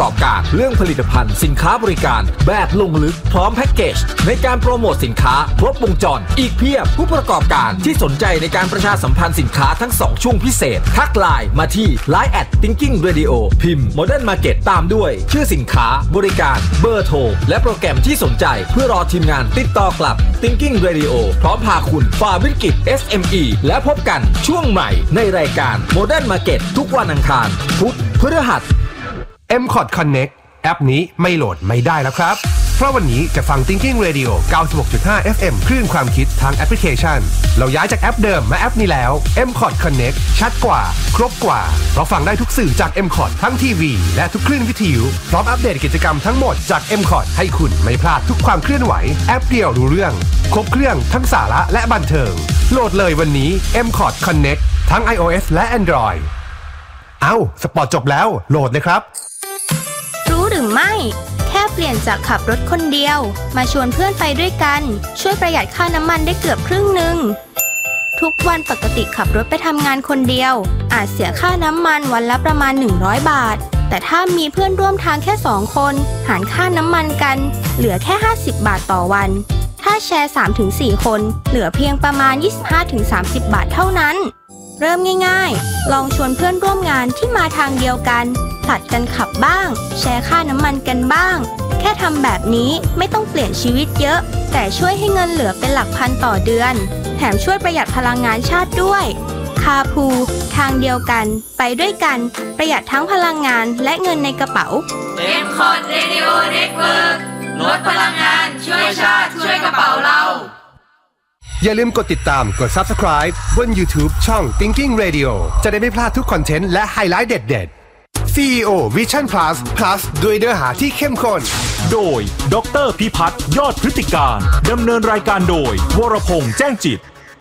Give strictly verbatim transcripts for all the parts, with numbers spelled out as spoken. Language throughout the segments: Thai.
กอบการเรื่องผลิตภัณฑ์สินค้าบริการแบบลงลึกพร้อมแพ็กเกจในการโปรโมทสินค้าครบวงจรอีกเพียบผู้ประกอบการที่สนใจในการประชาสัมพันธ์สินค้าทั้งสองช่วงพิเศษทักไลน์มาที่ ไลน์ แอท Thinking Radio พิมพ์ Modern Market ตามด้วยชื่อสินค้าบริการเบอร์โทรและโปรแกรมที่สนใจเพื่อรอทีมงานติดต่อกลับ Thinking Radio พร้อมพาคุณฝ่าวิกฤต เอส เอ็ม อี และพบกันช่วงใหม่ในรายการ Modern Market ทุกวันอังคารพุธพฤหัสเอ็ม คอร์ด Connect แอปนี้ไม่โหลดไม่ได้แล้วครับเพราะวันนี้จะฟัง Thinking Radio เก้าสิบหกจุดห้า เอฟ เอ็ม คลื่นความคิดทางแอปพลิเคชันเราย้ายจากแอปเดิมมาแอปนี้แล้ว เอ็ม คอร์ด Connect ชัดกว่าครบกว่าเพราะฟังได้ทุกสื่อจาก เอ็ม คอร์ด ทั้งทีวีและทุกคลื่นวิทยุพร้อมอัปเดตกิจกรรมทั้งหมดจาก เอ็ม คอร์ด ให้คุณไม่พลาดทุกความเคลื่อนไหวแอปเดียวรู้เรื่องครบเครื่องทั้งสาระและบันเทิงโหลดเลยวันนี้ เอ็ม คอร์ด Connect ทั้ง iOS และ Android เอ้าสปอร์ตจบแล้วโหลดเลยครับรู้หรือไม่แค่เปลี่ยนจากขับรถคนเดียวมาชวนเพื่อนไปด้วยกันช่วยประหยัดค่าน้ำมันได้เกือบครึ่งหนึ่งทุกวันปกติขับรถไปทำงานคนเดียวอาจเสียค่าน้ำมันวันละประมาณหนึ่งร้อยบาทแต่ถ้ามีเพื่อนร่วมทางแค่สองคนหารค่าน้ำมันกันเหลือแค่ห้าสิบบาทต่อวันถ้าแชร์ สามถึงสี่ คนเหลือเพียงประมาณ ยี่สิบห้าถึงสามสิบ บาทเท่านั้นเริ่มง่ายๆลองชวนเพื่อนร่วมงานที่มาทางเดียวกันผลัดกันขับบ้างแชร์ค่าน้ำมันกันบ้างแค่ทำแบบนี้ไม่ต้องเปลี่ยนชีวิตเยอะแต่ช่วยให้เงินเหลือเป็นหลักพันต่อเดือนแถมช่วยประหยัดพลังงานชาติด้วยคาพูทางเดียวกันไปด้วยกันประหยัดทั้งพลังงานและเงินในกระเป๋าเอ็ม คอร์ด Radio Network ลดพลังงานช่วยชาติช่วยกระเป๋าเราอย่าลืมกดติดตามกด Subscribe บน YouTube ช่อง Thinking Radio จะได้ไม่พลาดทุกคอนเทนต์และไฮไลท์เด็ดๆ ซี อี โอ Vision Plus Plus ด้วยเนื้อหาที่เข้มข้นโดยดร.พิพัฒน์ยอดพฤติการดำเนินรายการโดยวรพงษ์แจ้งจิต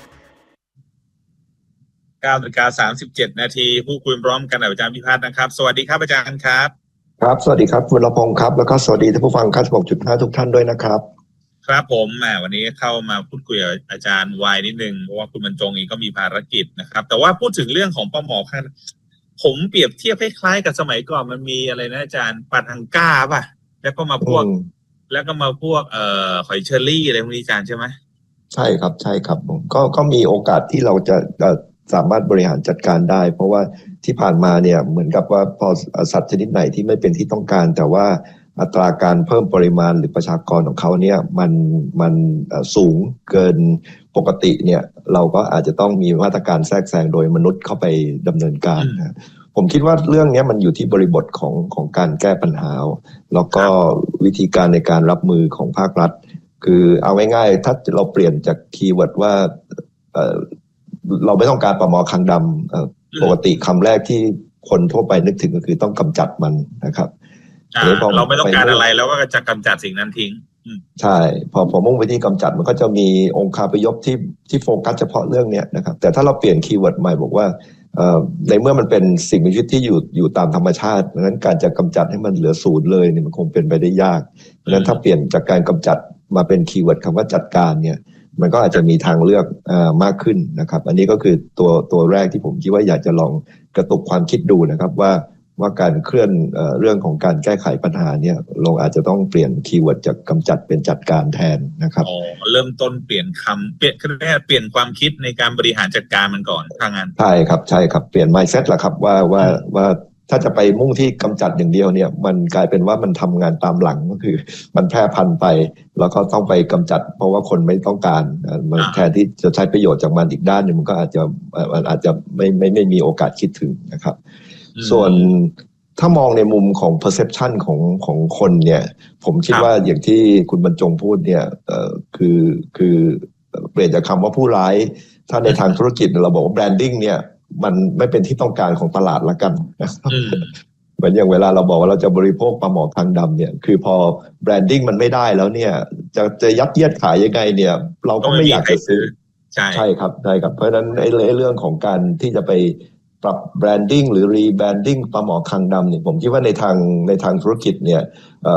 เก้านาฬิกาสามสิบเจ็ดนาทีผู้คุยพร้อมกันกับอาจารย์พิพัฒน์นะครับสวัสดีครับอาจารย์ครับครับสวัสดีครับวรพงษ์ครับแล้วก็สวัสดีท่านผู้ฟัง เก้าสิบหกจุดห้า ทุกท่านด้วยนะครับครับผมวันนี้เข้ามาพูดคุยกับอาจารย์วายนิดนึงเพราะว่าคุณบรรจงเองก็มีภารกิจนะครับแต่ว่าพูดถึงเรื่องของป้าหมอค่ะผมเปรียบเทียบคล้ายๆกับสมัยก่อนมันมีอะไรนะอาจารย์ปาทังก้าป่ะแล้วก็มาพวกแล้วก็มาพวกเอ่อหอยเชอรี่อะไรพวกนี้อาจารย์ใช่ไหมใช่ครับใช่ครับผมก็ก็มีโอกาสที่เราจะสามารถบริหารจัดการได้เพราะว่าที่ผ่านมาเนี่ยเหมือนกับว่าพอสัตว์ชนิดไหนที่ไม่เป็นที่ต้องการแต่ว่าอัตราการเพิ่มปริมาณหรือประชากรของเขาเนี่ยมันมันสูงเกินปกติเนี่ยเราก็อาจจะต้องมีมาตรการแทรกแซงโดยมนุษย์เข้าไปดำเนินการนะผมคิดว่าเรื่องนี้มันอยู่ที่บริบทของของการแก้ปัญหาแล้วก็วิธีการในการรับมือของภาครัฐคือเอาง่ายๆถ้าเราเปลี่ยนจากคีย์เวิร์ดว่าเอ่อเราไม่ต้องการปลาหมอคางดำปกติคำแรกที่คนทั่วไปนึกถึงก็คือต้องกำจัดมันนะครับเราไม่ต้องการอะไรแล้วก็จะกำจัดสิ่งนั้นทิ้งใช่พอพอมุ่งไปที่กำจัดมันก็จะมีองค์คาพยพที่ที่โฟกัสเฉพาะเรื่องนี้นะครับแต่ถ้าเราเปลี่ยนคีย์เวิร์ดใหม่บอกว่าในเมื่อมันเป็นสิ่งมีชีวิตที่อยู่อยู่ตามธรรมชาติดังนั้นการจะกำจัดให้มันเหลือศูนย์เลยเนี่ยมันคงเป็นไปได้ยากดังนั้นถ้าเปลี่ยนจากการกำจัดมาเป็นคีย์เวิร์ดคำว่าจัดการเนี่ยมันก็อาจจะมีทางเลือกมากขึ้นนะครับอันนี้ก็คือตัวตัวแรกที่ผมคิดว่าอยากจะลองกระตุกความคิดดูนะครับว่าว่าการเคลื่อน เอ่อ เรื่องของการแก้ไขปัญหาเนี่ยเราอาจจะต้องเปลี่ยนคีย์เวิร์ดจากกำจัดเป็นจัดการแทนนะครับอ๋อเริ่มต้นเปลี่ยนคำเปลี่ยนแค่เปลี่ยนความคิดในการบริหารจัดการมันก่อนทางงานใช่ครับใช่ครับเปลี่ยน mindset ละครับว่าว่าว่าถ้าจะไปมุ่งที่กำจัดอย่างเดียวเนี่ยมันกลายเป็นว่ามันทำงานตามหลังก็คือมันแพร่พันธุ์ไปแล้วก็ต้องไปกำจัดเพราะว่าคนไม่ต้องการมันแทนที่จะใช้ประโยชน์จากมันอีกด้านนึงมันก็อาจจะมันอาจจะไม่ไม่ไม่มีโอกาสคิดถึงนะครับส่วนถ้ามองในมุมของ perception ของของคนเนี่ยผมคิดว่าอย่างที่คุณบรรจงพูดเนี่ยเอ่อคือคือเปลี่ยนจากคำว่าผู้ร้ายถ้าในทางธุรกิจเราบอกว่า branding เนี่ยมันไม่เป็นที่ต้องการของตลาดละกันนะครับเหมือนอย่างเวลาเราบอกว่าเราจะบริโภคปลาหมอคางดำเนี่ยคือพอ branding มันไม่ได้แล้วเนี่ยจะจะยัดเยียดขายยังไงเนี่ยเราก็ไม่อยากจะซื้อใช่ใช่ครับใช่ครับเพราะฉะนั้นไอ้เรื่องของการที่จะไปปรับแบรนดิ้งหรือรีแบรนดิ้งปลาหมอคางดำเนี่ยผมคิดว่าในทางในทางธุรกิจเนี่ย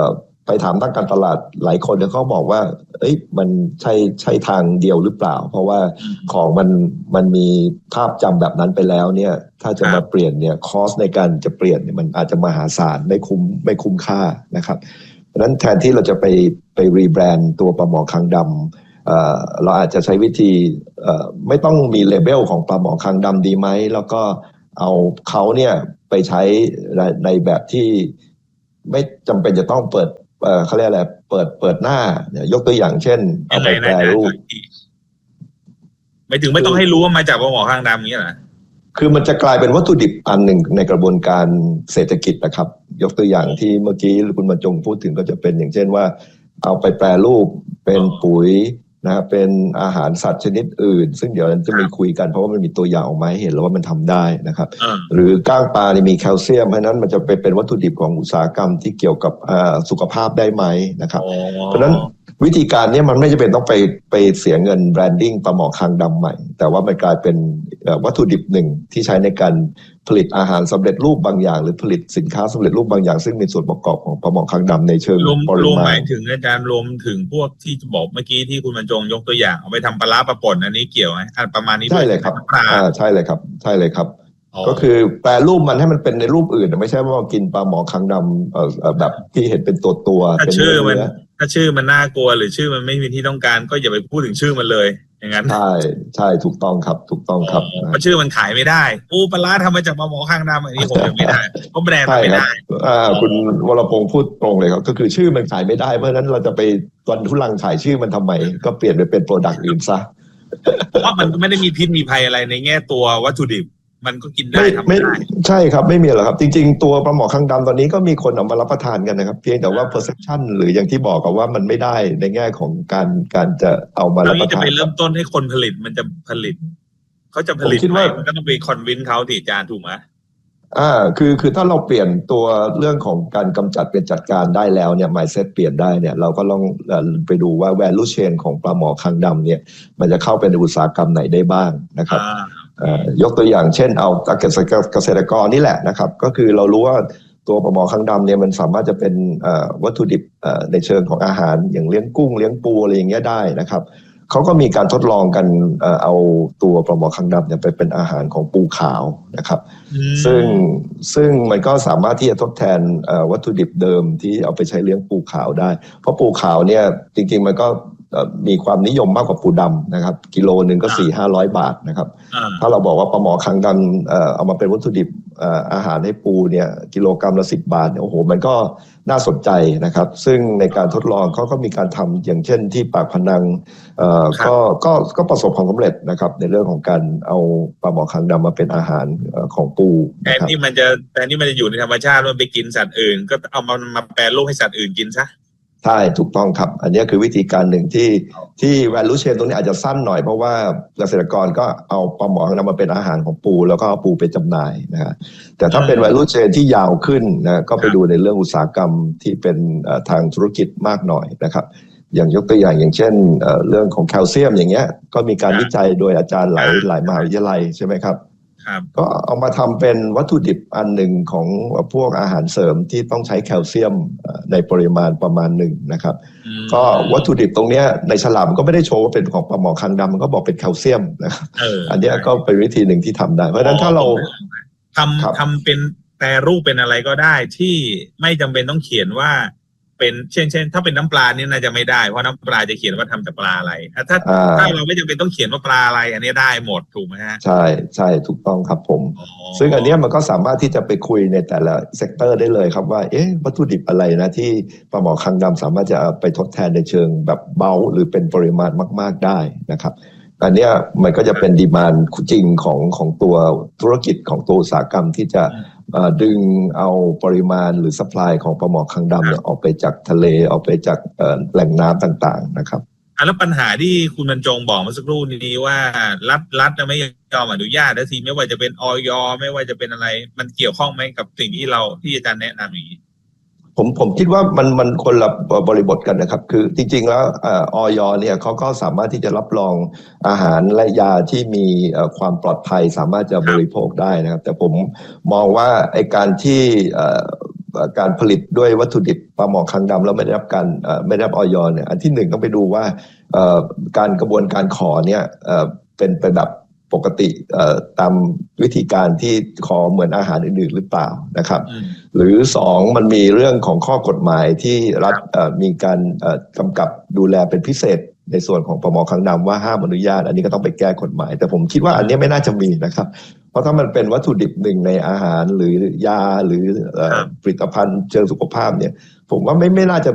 ไปถามนักการตลาดหลายคนเนี่ยเขาบอกว่าเอ้ยมันใช่ใช่ทางเดียวหรือเปล่าเพราะว่าของมันมันมีภาพจำแบบนั้นไปแล้วเนี่ยถ้าจะมาเปลี่ยนเนี่ยคอสในการจะเปลี่ยนเนี่ยมันอาจจะมหาศาลไม่คุ้มไม่คุ้มค่านะครับเพราะฉะนั้นแทนที่เราจะไปไปรีแบรนด์ตัวปลาหมอคางดำเอ่อเราอาจจะใช้วิธีเอ่อไม่ต้องมีเลเบลของปลาหมอคางดำดีไหมแล้วก็เอาเขาเนี่ยไปใช้ในแบบที่ไม่จำเป็นจะต้องเปิดเอ่อเขาเรียกอะไรเปิดเปิดหน้ายกตัวอย่างเช่นเอาไปแปรรูปไม่ถึงไม่ต้องให้รู้ว่ามาจากปลาหมอคางดำนี้หรอคือมันจะกลายเป็นวัตถุดิบอันหนึ่งในกระบวนการเศรษฐกิจนะครับยกตัวอย่างที่เมื่อกี้คุณบรรจงพูดถึงก็จะเป็นอย่างเช่นว่าเอาไปแปรรูปเป็นปุ๋ยนะเป็นอาหารสัตว์ชนิดอื่นซึ่งเดี๋ยวจะมีคุยกันเพราะว่ามันมีตัวอย่างออกมาให้เห็นแล้วว่ามันทำได้นะครับหรือก้างปลานี่มีแคลเซียมเพราะนั้นมันจะไปเป็นวัตถุดิบของอุตสาหกรรมที่เกี่ยวกับสุขภาพได้ไหมนะครับเพราะฉะนั้นวิธีการนี้มันไม่จำเป็นต้องไปไปเสียเงินแบรนดิ้งปลาหมอคางดำใหม่แต่ว่ามันกลายเป็นวัตถุดิบหนึ่งที่ใช้ในการผลิตอาหารสำเร็จรูปบางอย่างหรือผลิตสินค้าสำเร็จรูปบางอย่างซึ่งมีส่วนประกอบของปลาหมอคางดำในเชิงปริมาณหมายถึงอาจารย์รวมถึงพวกที่บอกเมื่อกี้ที่คุณบรรจงยกตัวอย่างเอาไปทำปลาร้าปลาป่นอันนี้เกี่ยวไหมประมาณนี้ใช่เลยครับอ่าใช่เลยครับใช่เลยครับก็คือแปรรูปมันให้มันเป็นในรูปอื่นไม่ใช่ว่ากินปลาหมอคางดำเอ่อแบบที่เห็นเป็นตัวตัวถ้าชื่อมันถ้าชื่อมันน่ากลัวหรือชื่อมันไม่มีที่ต้องการก็อย่าไปพูดถึงชื่อมันเลยอย่างนั้นใช่ใช่ถูกต้องครับถูกต้องครับเพราะชื่อมันขายไม่ได้ปูปลาร้าทำมาจากปลาหมอคางดำอันนี้ผมยังไม่ได้เพราะแบรนด์ไม่ได้อ่าคุณวรพงษ์พูดตรงเลยครับก็คือชื่อมันขายไม่ได้เพราะฉะนั้นเราจะไปตอนทุลังขายชื่อมันทำไมก็เปลี่ยนไปเป็นโปรดักต์อื่นซะเพราะมันไม่ได้มีพิษมีภัยอะไรในแง่ตัววัตถุดิบมันก็กินได้ทำได้ใช่ครับไม่มีหรอกครับจริงๆตัวปลาหมอคางดำตอนนี้ก็มีคนเอามารับประทานกันนะครับเพียงแต่ว่า perception หรืออย่างที่บอกกับว่ามันไม่ได้ในแง่ของการการจะเอามารับประทานจะไปเริ่มต้นให้คนผลิตมันจะผลิตเขาจะผลิตไหมมันก็ต้องไปคอนวินเขาที่อาจารย์ถูกไหมอ่าคือคือถ้าเราเปลี่ยนตัวเรื่องของการกำจัดเป็นจัดการได้แล้วเนี่ย mindset เปลี่ยนได้เนี่ยเราก็ลองไปดูว่า value chain ของปลาหมอคางดำเนี่ยมันจะเข้าไปในอุตสาหกรรมไหนได้บ้างนะครับยกตัวอย่างเช่นเอาเกษตรกรนี่แหละนะครับก็คือเรารู้ว่าตัวปลาหมอคางดำเนี่ยมันสามารถจะเป็นวัตถุดิบในเชิงของอาหารอย่างเลี้ยงกุ้งเลี้ยงปูอะไรอย่างเงี้ยได้นะครับเขาก็มีการทดลองกันเอาตัวปลาหมอคางดำเนี่ยไปเป็นอาหารของปูขาวนะครับซึ่งซึ่งมันก็สามารถที่จะทดแทนวัตถุดิบเดิมที่เอาไปใช้เลี้ยงปูขาวได้เพราะปูขาวเนี่ยจริงๆมันก็มีความนิยมมากกว่าปูดำนะครับกิโลนึงก็ สี่ถึงห้าร้อย บาทนะครับถ้าเราบอกว่าปลาหมอคางดำเอามาเป็นวัตถุดิบอาหารให้ปูเนี่ยกิโลกรัมละสิบบาทเนี่ยโอ้โหมันก็น่าสนใจนะครับซึ่งในการทดลองเขาก็มีการทำอย่างเช่นที่ปากพนังก็ก็ก็ประสบความสำเร็จนะครับในเรื่องของการเอาปลาหมอคางดำมาเป็นอาหารของปูแทนที่มันจะแทนที่มันจะอยู่ในธรรมชาติมันไปกินสัตว์อื่นก็เอามันมาแปรรูปให้สัตว์อื่นกินซะใช่ถูกต้องครับอันนี้คือวิธีการหนึ่งที่ที่ value chain ตรงนี้อาจจะสั้นหน่อยเพราะว่าเกษตรกรก็เอาปลาหมอนำมาเป็นอาหารของปูแล้วก็เอาปูไปจำหน่ายนะฮะแต่ถ้าเป็น value chain ที่ยาวขึ้นนะก็ไปดูในเรื่องอุตสาหกรรมที่เป็นทางธุรกิจมากหน่อยนะครับอย่างยกตัวอย่างอย่างเช่นเรื่องของแคลเซียมอย่างเงี้ยก็มีการวิจัยโดยอาจารย์หลายหลายมหาวิทยาลัยใช่ไหมครับก็เอามาทำเป็นวัตถุดิบอันหนึ่งของพวกอาหารเสริมที่ต้องใช้แคลเซียมในปริมาณประมาณหนึ่งนะครับก็วัตถุดิบตรงนี้ในฉลากก็ไม่ได้โชว์ว่าเป็นของปลาหมอคางดำมันก็บอกเป็นแคลเซียมนะครับอันนี้ก็เป็นวิธีหนึ่งที่ทำได้เพราะฉะนั้นถ้าเราทำทำเป็นแปรรูปเป็นอะไรก็ได้ที่ไม่จำเป็นต้องเขียนว่าเป็นเช่นเช่นถ้าเป็นน้ำปลานี่น่าจะไม่ได้เพราะน้ำปลาจะเขียนว่าทำจากปลาอะไรถ้าถ้าเราไม่จำเป็นต้องเขียนว่าปลาอะไรอันนี้ได้หมดถูกไหมฮะใช่ใช่ถูกต้องครับผมซึ่งอันนี้มันก็สามารถที่จะไปคุยในแต่ละเซกเตอร์ได้เลยครับว่าเอ๊ะวัตถุดิบอะไรนะที่ปลาหมอคางดำสามารถจะไปทดแทนในเชิงแบบเบาหรือเป็นปริมาณมากๆได้นะครับอันนี้มันก็จะเป็นดีมานด์จริงของของตัวธุรกิจของตัวอุตสาหกรรมที่จะดึงเอาปริมาณหรือซัพพลายของปลาหมอคางดำเนี่ยออกไปจากทะเลออกไปจากแหล่งน้ำต่างๆนะครับแล้วปัญหาที่คุณบรรจงบอกเมื่อสักครู่นี้ว่ารัฐรัฐไม่ยอมอนุญาตแล้วทีไม่ว่าจะเป็นอย.ไม่ว่าจะเป็นอะไรมันเกี่ยวข้องไหมกับสิ่งที่เราที่อาจารย์แนะนำอย่างนี้ผมผมคิดว่ามันมันคนละบริบทกันนะครับคือจริงๆแล้วอย.เนี่ยเขาก็สามารถที่จะรับรองอาหารและยาที่มีความปลอดภัยสามารถจะบริโภคได้นะครับแต่ผมมองว่าไอ้การที่การผลิตด้วยวัตถุดิบปลาหมอคางดำแล้วไม่ได้รับการไม่ได้รับอย.เนี่ยอันที่หนึ่งต้องไปดูว่าการกระบวนการขอเนี่ยเป็นไปแบบปกติตามวิธีการที่ขอเหมือนอาหารอื่นๆหรือเปล่านะครับหรือสองมันมีเรื่องของข้อกฎหมายที่รัฐมีการกำกับดูแลเป็นพิเศษในส่วนของปลาหมอคางดำว่าห้ามอนุญาตอันนี้ก็ต้องไปแก้กฎหมายแต่ผมคิดว่าอันนี้ไม่น่าจะมีนะครับเพราะถ้ามันเป็นวัตถุดิบหนึ่งในอาหารหรือยาหรือผลิตภัณฑ์เชิงสุขภาพเนี่ยผมว่าไม่ไม่น่าจะ